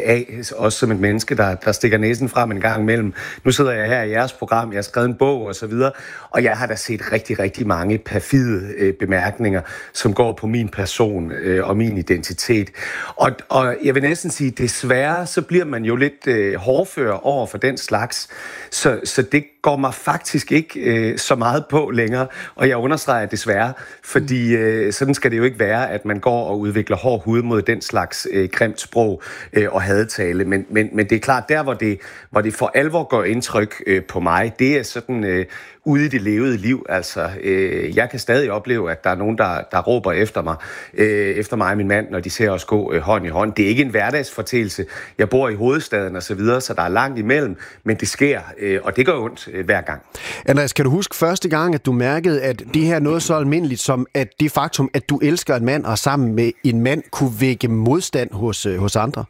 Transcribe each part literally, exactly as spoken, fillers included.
af, også som et menneske, der, der stikker næsen frem en gang imellem. Nu sidder jeg her i jeres program, jeg har skrevet en bog og så videre, og jeg har da set rigtig, rigtig mange perfide øh, bemærkninger, som går på min person øh, og min identitet. Og, og jeg vil næsten sige, desværre, så bliver man jo lidt øh, hårdfør over for den slags, så, så det går mig faktisk ikke øh, så meget på længere, og jeg understreger desværre, fordi øh, sådan skal det jo ikke være, at man går og udvikler hård hud mod den slags øh, grimt sprog øh, og hadtale, men, men, men det er klart, der hvor det, hvor det for alvor gør indtryk øh, på mig, det er sådan øh, ude i det levede liv. Altså, øh, jeg kan stadig opleve, at der er nogen, der, der råber efter mig, øh, efter mig og min mand, når de ser os gå øh, hånd i hånd. Det er ikke en hverdagsfortælelse. Jeg bor i hovedstaden og så videre, så der er langt imellem, men det sker, øh, og det gør ondt øh, hver gang. Andreas, kan du huske første gang, at du mærkede, at det her er noget så almindeligt, som at det faktum, at du elsker en mand og sammen med en mand, kunne vække modstand hos, øh, hos andre?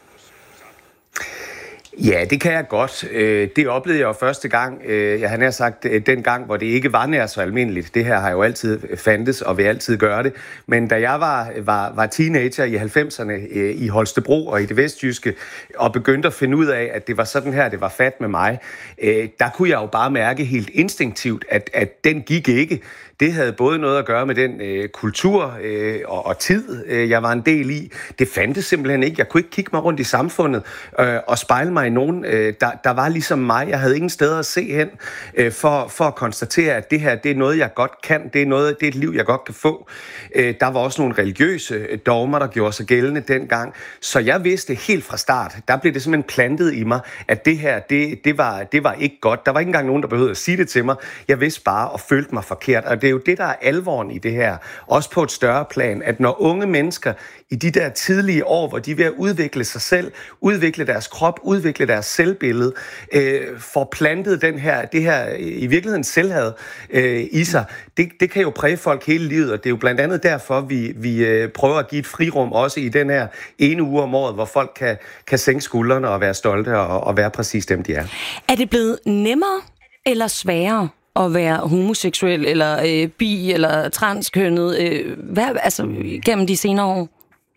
Ja, det kan jeg godt. Det oplevede jeg jo første gang. Jeg har nær sagt den gang, hvor det ikke var nær så almindeligt. Det her har jo altid fandtes og vil altid gøre det. Men da jeg var, var, var teenager i halvfemserne i Holstebro og i det vestjyske, og begyndte at finde ud af, at det var sådan her, det var fat med mig, der kunne jeg jo bare mærke helt instinktivt, at, at den gik ikke. Det havde både noget at gøre med den øh, kultur øh, og, og tid, øh, jeg var en del i. Det fandtes simpelthen ikke. Jeg kunne ikke kigge mig rundt i samfundet øh, og spejle mig i nogen, øh, der, der var ligesom mig. Jeg havde ingen steder at se hen øh, for, for at konstatere, at det her det er noget, jeg godt kan. Det er, noget, det er et liv, jeg godt kan få. Øh, der var også nogle religiøse dogmer, der gjorde sig gældende dengang. Så jeg vidste helt fra start, der blev det simpelthen plantet i mig, at det her, det, det, var, det var ikke godt. Der var ikke engang nogen, der behøvede at sige det til mig. Jeg vidste bare og følte mig forkert. Og det er jo det, der er alvoren i det her, også på et større plan, at når unge mennesker i de der tidlige år, hvor de er ved at udvikle sig selv, udvikle deres krop, udvikle deres selvbillede, øh, får plantet den her, det her i virkeligheden selvhad øh, i sig, det, det kan jo præge folk hele livet, og det er jo blandt andet derfor, vi, vi øh, prøver at give et frirum også i den her ene uge om året, hvor folk kan, kan sænke skuldrene og være stolte og, og være præcis dem, de er. Er det blevet nemmere eller sværere at være homoseksuel, eller øh, bi, eller transkønnet, øh, hvad, altså gennem de senere år?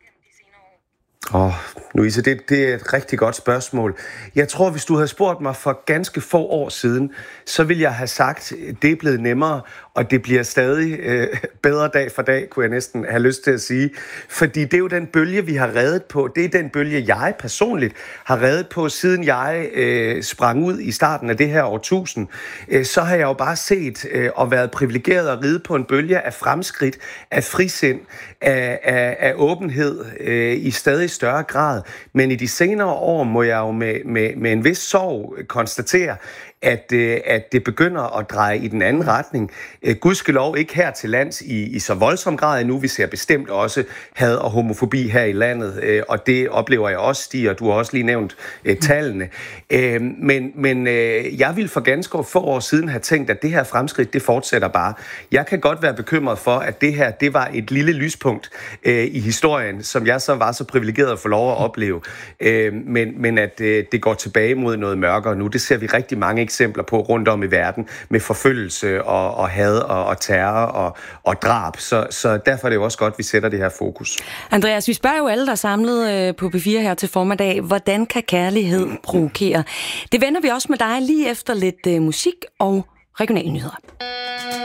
Åh, oh, Louise, det, det er et rigtig godt spørgsmål. Jeg tror, hvis du havde spurgt mig for ganske få år siden, så ville jeg have sagt, at det er blevet nemmere, og det bliver stadig øh, bedre dag for dag, kunne jeg næsten have lyst til at sige. Fordi det er jo den bølge, vi har reddet på. Det er den bølge, jeg personligt har reddet på, siden jeg øh, sprang ud i starten af det her årtusind. Øh, så har jeg jo bare set øh, og været privilegeret at ride på en bølge af fremskridt, af frisind, af, af, af åbenhed øh, i stadig større grad. Men i de senere år må jeg jo med, med, med en vis sorg konstatere, at, øh, at det begynder at dreje i den anden retning. Øh, gudskelov ikke her til lands i, i så voldsom grad endnu. Vi ser bestemt også had og homofobi her i landet, øh, og det oplever jeg også stiger. Du har også lige nævnt øh, tallene. Øh, men men øh, jeg ville for ganske få år siden have tænkt, at det her fremskridt, det fortsætter bare. Jeg kan godt være bekymret for, at det her, det var et lille lyspunkt øh, i historien, som jeg så var så privilegeret at få lov at opleve. Øh, men, men at øh, det går tilbage mod noget mørkere nu, det ser vi rigtig mange eksempler på rundt om i verden, med forfølgelse og, og had og, og terror og, og drab. Så, så derfor er det jo også godt, at vi sætter det her fokus. Andreas, vi spørger jo alle, der er samlet på P fire her til formiddag, hvordan kan kærlighed provokere? Det vender vi også med dig lige efter lidt uh, musik og regionale nyheder.